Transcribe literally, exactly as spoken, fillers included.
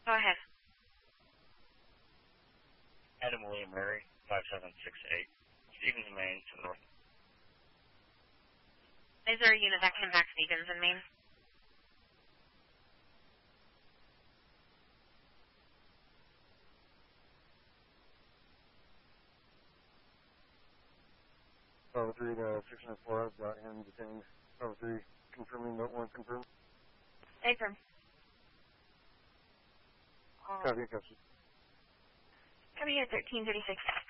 Go ahead. Adam William Mary, five seven six eight. Stevens, Maine, to the north. Is there a unit that can back Stevens in Maine? Bravo three to six nine four, I've got him detained. Bravo three, confirming that one confirmed. Affirm. Copy, copy. Copy here, thirteen thirty-six.